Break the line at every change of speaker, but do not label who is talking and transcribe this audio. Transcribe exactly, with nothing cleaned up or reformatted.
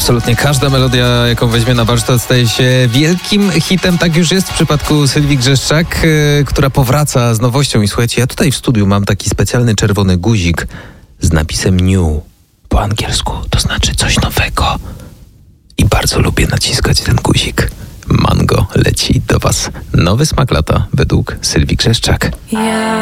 Absolutnie każda melodia, jaką weźmie na warsztat, staje się wielkim hitem. Tak już jest w przypadku Sylwii Grzeszczak, yy, która powraca z nowością. I słuchajcie, ja tutaj w studiu mam taki specjalny czerwony guzik z napisem new. Po angielsku to znaczy coś nowego. I bardzo lubię naciskać ten guzik. Mango leci do was. Nowy smak lata według Sylwii Grzeszczak.